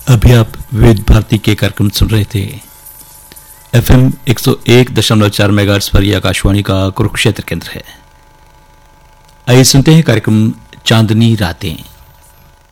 अभी आप विविध भारती के कार्यक्रम सुन रहे थे। एफएम 101.4 मेगाहर्ट्ज पर यह आकाशवाणी का कुरुक्षेत्र केंद्र है। आइए सुनते हैं कार्यक्रम चांदनी रातें।